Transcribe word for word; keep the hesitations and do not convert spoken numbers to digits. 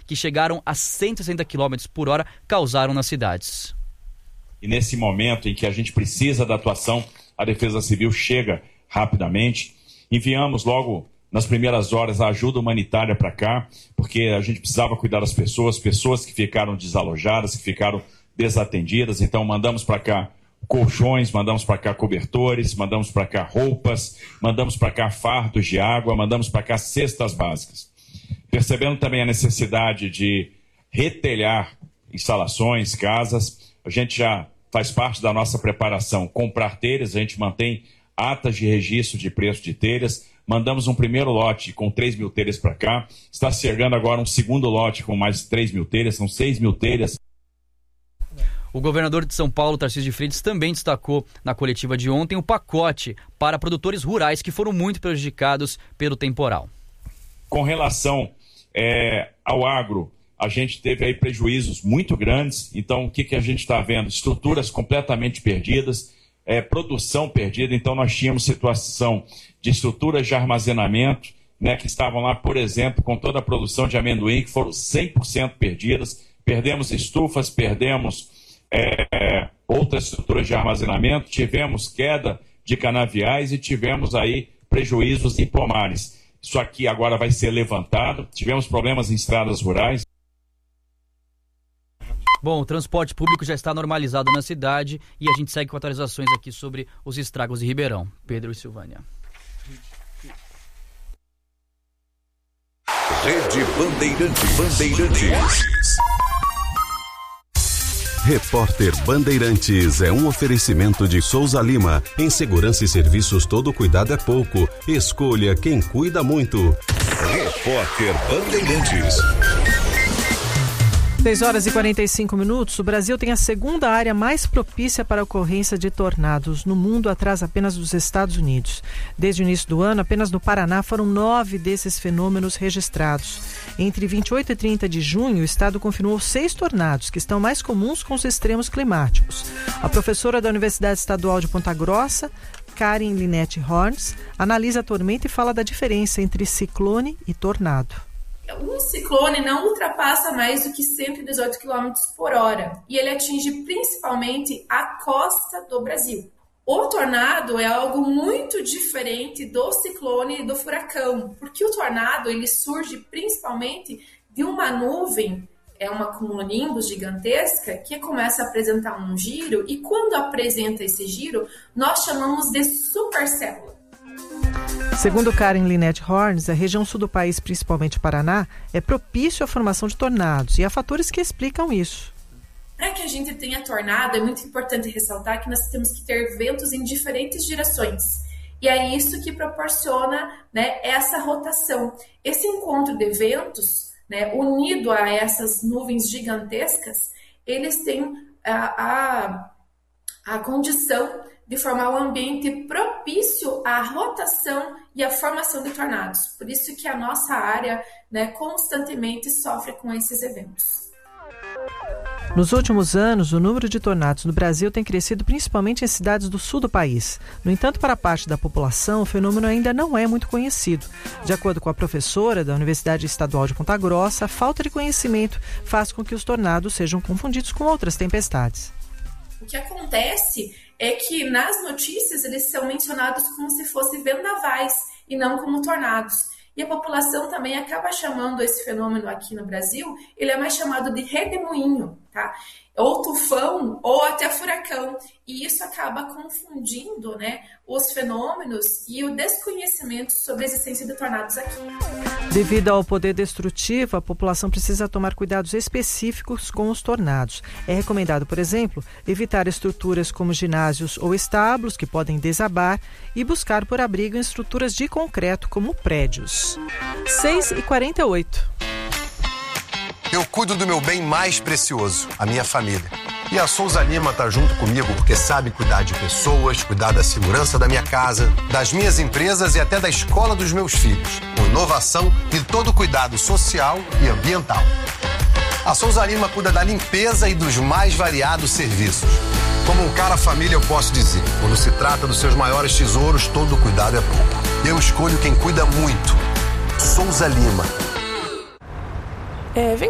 que chegaram a cento e sessenta quilômetros por hora, causaram nas cidades. E nesse momento em que a gente precisa da atuação, a Defesa Civil chega rapidamente. Enviamos logo nas primeiras horas a ajuda humanitária para cá, porque a gente precisava cuidar das pessoas, pessoas que ficaram desalojadas, que ficaram desatendidas. Então mandamos para cá colchões, mandamos para cá cobertores, mandamos para cá roupas, mandamos para cá fardos de água, mandamos para cá cestas básicas. Percebendo também a necessidade de retelhar instalações, casas, a gente já faz parte da nossa preparação comprar telhas, a gente mantém atas de registro de preço de telhas, mandamos um primeiro lote com três mil telhas para cá, está chegando agora um segundo lote com mais três mil telhas, são seis mil telhas. O governador de São Paulo, Tarcísio de Freitas, também destacou na coletiva de ontem o pacote para produtores rurais que foram muito prejudicados pelo temporal. Com relação é, ao agro, a gente teve aí prejuízos muito grandes. Então, o que, que a gente está vendo? Estruturas completamente perdidas, é, produção perdida. Então, nós tínhamos situação de estruturas de armazenamento, né, que estavam lá, por exemplo, com toda a produção de amendoim, que foram cem por cento perdidas. Perdemos estufas, perdemos é, outras estruturas de armazenamento, tivemos queda de canaviais e tivemos aí prejuízos em pomares. Isso aqui agora vai ser levantado. Tivemos problemas em estradas rurais. Bom, o transporte público já está normalizado na cidade e a gente segue com atualizações aqui sobre os estragos de Ribeirão. Pedro e Silvânia. Rede Bandeirantes. Bandeirantes. Repórter Bandeirantes é um oferecimento de Souza Lima. Em segurança e serviços, todo cuidado é pouco. Escolha quem cuida muito. Repórter Bandeirantes. seis horas e quarenta e cinco minutos. O Brasil tem a segunda área mais propícia para a ocorrência de tornados no mundo, atrás apenas dos Estados Unidos. Desde o início do ano, apenas no Paraná foram nove desses fenômenos registrados. Entre vinte e oito e trinta de junho, o estado confirmou seis tornados, que estão mais comuns com os extremos climáticos. A professora da Universidade Estadual de Ponta Grossa, Karen Linette Horns, analisa a tormenta e fala da diferença entre ciclone e tornado. Um ciclone não ultrapassa mais do que cento e dezoito quilômetros por hora e ele atinge principalmente a costa do Brasil. O tornado é algo muito diferente do ciclone e do furacão, porque o tornado ele surge principalmente de uma nuvem, é uma cumulonimbus gigantesca, que começa a apresentar um giro e quando apresenta esse giro, nós chamamos de supercélula. Segundo Karen Linette Horns, a região sul do país, principalmente o Paraná, é propício à formação de tornados e há fatores que explicam isso. Para que a gente tenha tornado, é muito importante ressaltar que nós temos que ter ventos em diferentes direções. E é isso que proporciona, né, essa rotação. Esse encontro de ventos, né, unido a essas nuvens gigantescas, eles têm a, a, a condição de formar um ambiente propício à rotação e à formação de tornados. Por isso que a nossa área, né, constantemente sofre com esses eventos. Nos últimos anos, o número de tornados no Brasil tem crescido principalmente em cidades do sul do país. No entanto, para parte da população, o fenômeno ainda não é muito conhecido. De acordo com a professora da Universidade Estadual de Ponta Grossa, a falta de conhecimento faz com que os tornados sejam confundidos com outras tempestades. O que acontece é que nas notícias eles são mencionados como se fossem vendavais e não como tornados. E a população também acaba chamando esse fenômeno aqui no Brasil, ele é mais chamado de redemoinho, tá? Ou tufão, ou até furacão. E isso acaba confundindo, né, os fenômenos e o desconhecimento sobre a existência de tornados aqui. Devido ao poder destrutivo, a população precisa tomar cuidados específicos com os tornados. É recomendado, por exemplo, evitar estruturas como ginásios ou estábulos que podem desabar e buscar por abrigo em estruturas de concreto como prédios. seis e quarenta e oito. Eu cuido do meu bem mais precioso, a minha família. E a Souza Lima está junto comigo porque sabe cuidar de pessoas, cuidar da segurança da minha casa, das minhas empresas e até da escola dos meus filhos, com inovação e todo cuidado social e ambiental. A Souza Lima cuida da limpeza e dos mais variados serviços. Como um cara família, eu posso dizer, quando se trata dos seus maiores tesouros, todo cuidado é pouco. Eu escolho quem cuida muito. Souza Lima. É, vem